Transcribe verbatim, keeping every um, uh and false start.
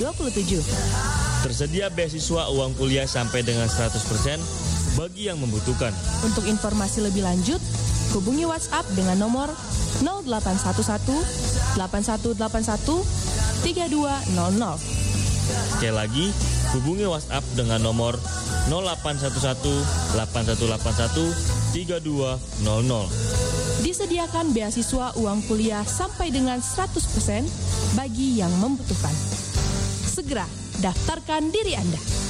dua puluh tujuh. Tersedia beasiswa uang kuliah sampai dengan seratus persen bagi yang membutuhkan. Untuk informasi lebih lanjut, hubungi WhatsApp dengan nomor nol delapan satu satu delapan satu delapan satu tiga dua nol nol. Sekali lagi, hubungi WhatsApp dengan nomor nol delapan satu satu delapan satu delapan satu tiga dua nol nol. Disediakan beasiswa uang kuliah sampai dengan seratus persen bagi yang membutuhkan. Segera daftarkan diri Anda.